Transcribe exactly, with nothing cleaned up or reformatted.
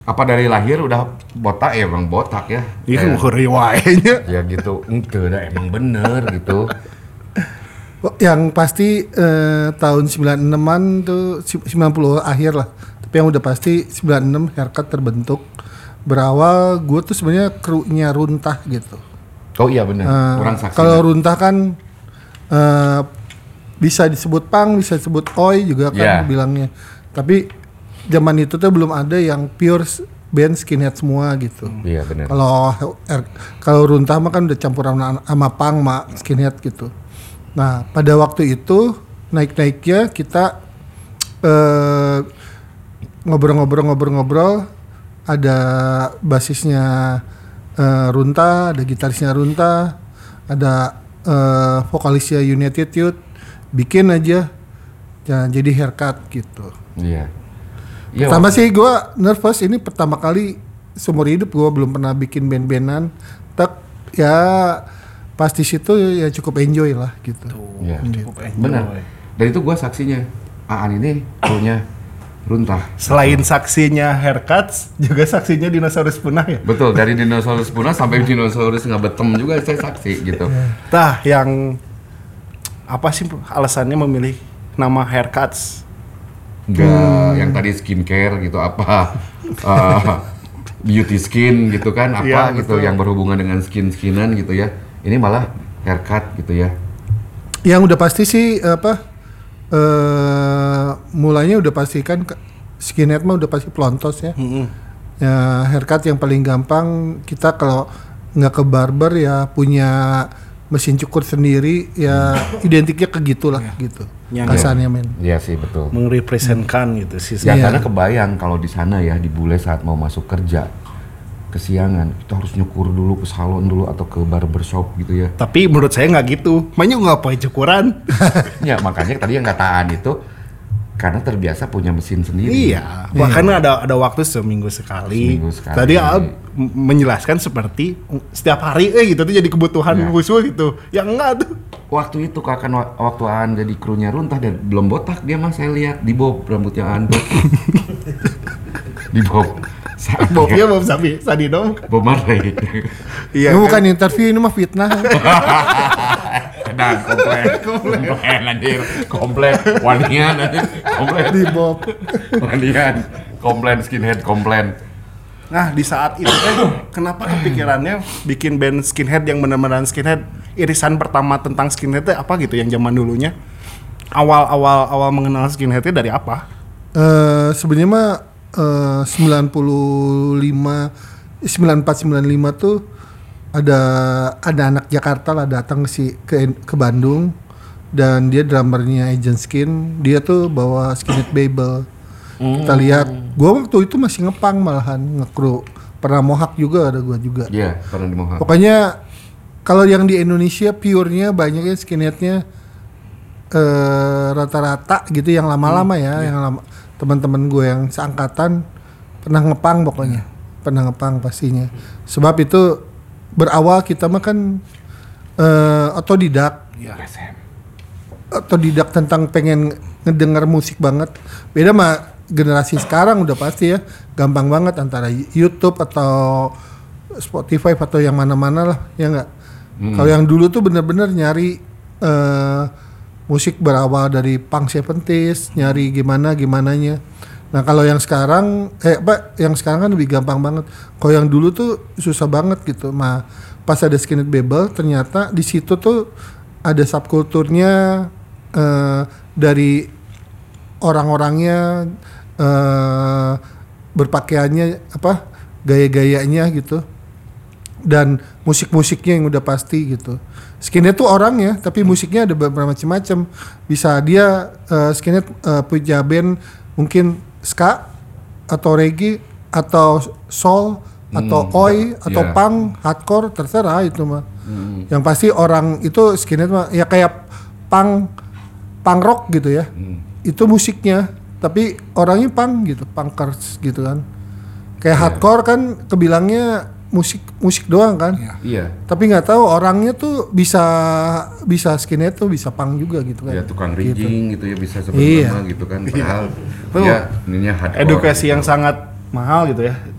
Apa dari lahir udah botak ya, emang botak ya? Itu huri wae-nya. Ya gitu, ente dah emang bener gitu. Yang pasti eh, tahun sembilan enaman tuh sembilan puluh akhir lah. Tapi yang udah pasti sembilan enam Haircut terbentuk. Berawal gue tuh sebenarnya krunya Runtah gitu. Oh iya bener, uh, kurang saksi. Kalau Runtah kan uh, bisa disebut punk, bisa disebut oi juga kan yeah. bilangnya. Tapi zaman itu tuh belum ada yang pure band skinhead semua gitu. Iya benar. Kalau kalau Runtah mah kan udah campuran sama punk sama skinhead gitu. Nah pada waktu itu naik-naiknya kita uh, ngobrol-ngobrol-ngobrol-ngobrol, ada basisnya uh, Runtah, ada gitarisnya Runtah, ada uh, vokalisnya United Youth, bikin aja ya, jadi Haircut gitu. Iya. Ya, pertama waktu... sih gue nervous, ini pertama kali seumur hidup gue belum pernah bikin band-bandan. Tak ya pas di situ ya cukup enjoy lah gitu. Ya, gitu. Cukup enjoy. Benar. Dan itu gue saksinya. Aan ini punya Runtah. Selain saksinya Haircuts, juga saksinya Dinosaurus Punah ya? Betul, dari Dinosaurus Punah sampai Dinosaurus Ngebetem juga saya saksi gitu. Tah, yang apa sih alasannya memilih nama Haircuts? Enggak, hmm. yang tadi skincare gitu apa uh, beauty skin gitu kan apa ya, gitu betul. Yang berhubungan dengan skin-skinan gitu ya. Ini malah haircut gitu ya. Yang udah pasti sih apa uh, mulainya udah pasti kan skinhead mah udah pasti pelontos ya. Hmm. Ya haircut yang paling gampang, kita kalau nggak ke barber ya punya mesin cukur sendiri ya identiknya ke gitulah ya. Gitu. Kasarnya men. Iya sih betul. Merepresentkan gitu sih. Ya yeah. Karena kebayang kalau di sana ya di bule saat mau masuk kerja kesiangan kita harus nyukur dulu ke salon dulu atau ke barbershop gitu ya. Tapi menurut saya nggak gitu. Makanya ngapain cukuran? Ya makanya tadi yang kataan itu karena terbiasa punya mesin sendiri. Iya. Bahkan iya. ada ada waktu seminggu sekali. Seminggu sekali. Tadi Al menjelaskan seperti setiap hari eh gitu tuh jadi kebutuhan ya. Khusus gitu. Ya enggak tuh. Waktu itu kakak waktu Aan jadi krunya Runtah dan belum botak dia mah saya lihat di bob rambutnya Aan tuh. Di bob. Bobnya Bob Sabi, Sadino. Bob Marley. Iya. Ini bukan interview, ini mah fitnah. Nah, komplain, komplain anjir, komplain, wanian anjir, komplain di Bob, wanian, komplain skinhead, komplain. Nah di saat itu kan, kenapa kepikirannya bikin band skinhead yang benar-benar skinhead? Irisan pertama tentang skinhead itu apa gitu yang zaman dulunya? Awal-awal awal mengenal skinheadnya dari apa? Uh, sebenarnya mah uh, sembilan puluh lima, sembilan puluh empat sembilan puluh lima tuh ada ada anak Jakarta lah datang si ke ke Bandung dan dia drummernya Agent Skin, dia tuh bawa Skinhead Babel. Mm. Kita lihat, gua waktu itu masih ngepang malahan ngekru, pernah mohak juga ada gua juga. Iya, yeah, pernah di mohak. Pokoknya kalau yang di Indonesia pure-nya banyaknya skinheadnya uh, rata-rata gitu yang lama-lama mm. ya, yeah. yang lama, teman-teman gue yang seangkatan pernah ngepang pokoknya, pernah ngepang pastinya. Sebab itu berawal kita mah kan uh, otodidak, ya. otodidak tentang pengen ngedenger musik banget. Beda mah generasi sekarang udah pasti ya, gampang banget antara YouTube atau Spotify atau yang mana-mana lah, ya nggak. Hmm. Kalau yang dulu tuh bener-bener nyari uh, musik berawal dari punk seventies, nyari gimana gimananya. Nah kalau yang sekarang, eh apa, yang sekarang kan lebih gampang banget. Kalau yang dulu tuh susah banget gitu. Nah pas ada Skinhead Babel, ternyata di situ tuh ada subkulturnya uh, dari orang-orangnya, uh, berpakaiannya apa, gaya-gayanya gitu, dan musik-musiknya yang udah pasti gitu. Skinhead tuh orangnya, tapi musiknya ada beberapa macam-macam. Bisa dia uh, Skinhead uh, punya band mungkin ska atau reggae atau soul atau hmm, oi atau yeah. punk, hardcore, terserah itu mah. Hmm. Yang pasti orang itu skinhead mah ya kayak punk punk rock gitu ya. Hmm. Itu musiknya, tapi orangnya punk gitu, punkers gitu kan. Kayak yeah. hardcore kan kebilangnya musik musik doang kan. Iya. Yeah. Tapi nggak tahu orangnya tuh bisa bisa skinhead tuh bisa punk juga gitu kan. Ya tukang rigging gitu, gitu ya bisa sebenarnya iya. gitu kan. Padahal ya ininya hardcore. Edukasi gitu. Yang sangat mahal gitu ya.